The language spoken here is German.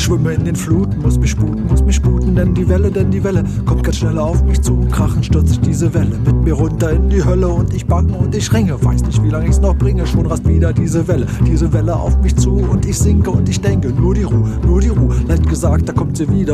schwimme in den Fluten, muss mich sputen, denn die Welle kommt ganz schnell auf mich zu. Krachend stürzt sich diese Welle mit mir runter in die Hölle und ich bange und ich ringe, weiß nicht, wie lange ich's noch bringe, schon rast wieder diese Welle auf mich zu und ich sinke und ich denke, nur die Ruhe, leid gesagt, da kommt sie wieder.